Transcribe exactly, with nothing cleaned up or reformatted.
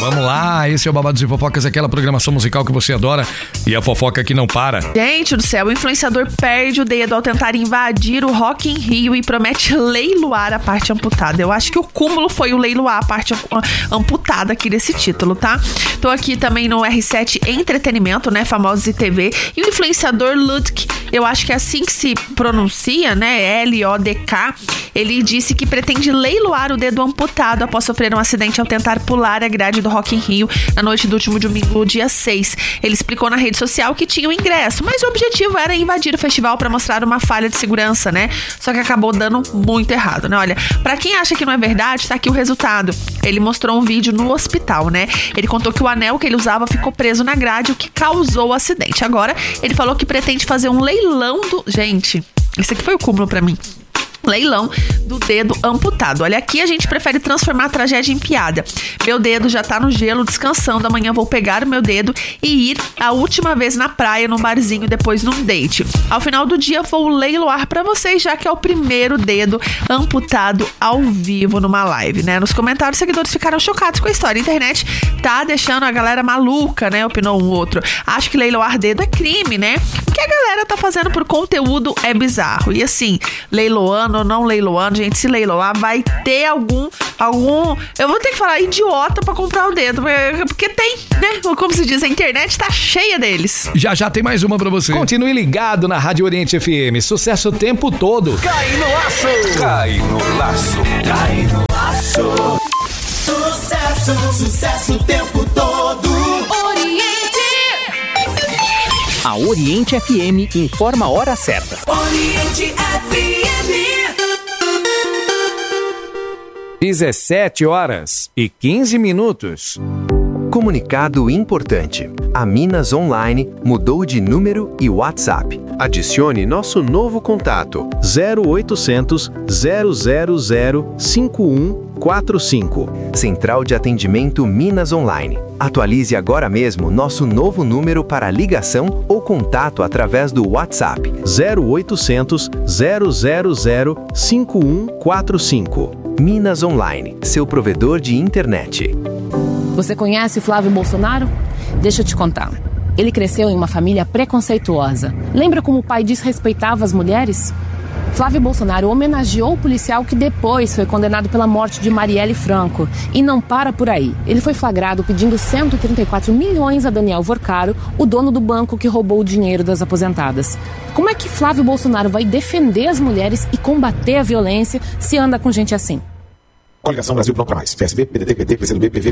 Vamos lá, esse é o Babados e Fofocas, aquela programação musical que você adora e a fofoca que não para. Gente do céu, o influenciador perde o dedo ao tentar invadir o Rock in Rio e promete leiloar a parte amputada. Eu acho que o cúmulo foi o leiloar a parte amputada aqui desse título, tá? Tô aqui também no R sete Entretenimento, né? Famosos e T V. E o influenciador Ludk, eu acho que é assim que se pronuncia, né? L O D K. Ele disse que pretende leiloar o dedo amputado após sofrer um acidente ao tentar pular a grade do Rock in Rio na noite do último domingo, dia seis. Ele explicou na rede social que tinha o ingresso, mas o objetivo era invadir o festival para mostrar uma falha de segurança, né? Só que acabou dando muito errado, né? Olha, pra quem acha que não é verdade, tá aqui o resultado. Ele mostrou um vídeo no hospital, né? Ele contou que o anel que ele usava ficou preso na grade, o que causou o acidente. Agora, ele falou que pretende fazer um leilão do... Gente, esse aqui foi o cúmulo pra mim. Leilão do dedo amputado. Olha, aqui a gente prefere transformar a tragédia em piada. Meu dedo já tá no gelo, descansando. Amanhã vou pegar o meu dedo e ir a última vez na praia, num barzinho, depois num date. Ao final do dia, vou leiloar pra vocês, já que é o primeiro dedo amputado ao vivo numa live, né? Nos comentários, os seguidores ficaram chocados com a história. A internet tá deixando a galera maluca, né? Opinou um outro. Acho que leiloar dedo é crime, né? O que a galera tá fazendo por conteúdo é bizarro. E assim, leiloando ou não leiloando, gente, se leiloar, vai ter algum, algum, eu vou ter que falar idiota pra comprar o dedo, porque tem, né? Como se diz, a internet tá cheia deles. Já já tem mais uma pra você. Continue ligado na Rádio Oriente F M, sucesso o tempo todo. Cai no laço, cai no laço, cai no laço. Sucesso, sucesso o tempo todo. Oriente. A Oriente F M informa a hora certa. Oriente F M. dezessete horas e quinze minutos. Comunicado importante. A Minas Online mudou de número e WhatsApp. Adicione nosso novo contato zero oitocentos, zero zero zero, cinco um quatro cinco. Central de Atendimento Minas Online. Atualize agora mesmo nosso novo número para ligação ou contato através do WhatsApp zero oitocentos, zero zero zero, cinco um quatro cinco. Minas Online, seu provedor de internet. Você conhece Flávio Bolsonaro? Deixa eu te contar. Ele cresceu em uma família preconceituosa. Lembra como o pai desrespeitava as mulheres? Flávio Bolsonaro homenageou o policial que depois foi condenado pela morte de Marielle Franco. E não para por aí. Ele foi flagrado pedindo cento e trinta e quatro milhões a Daniel Vorcaro, o dono do banco que roubou o dinheiro das aposentadas. Como é que Flávio Bolsonaro vai defender as mulheres e combater a violência se anda com gente assim? Coligação Brasil Pronto Pra Mais. P S B, P D T, P T, P C do B, P V.